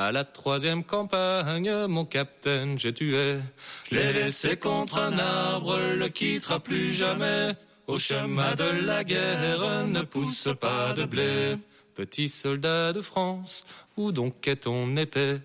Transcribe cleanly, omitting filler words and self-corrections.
À la troisième campagne, mon capitaine, j'ai tué. Je l'ai laissé contre un arbre, le quittera plus jamais. Au chemin de la guerre ne pousse pas de blé. Petit soldat de France, où donc est ton épée?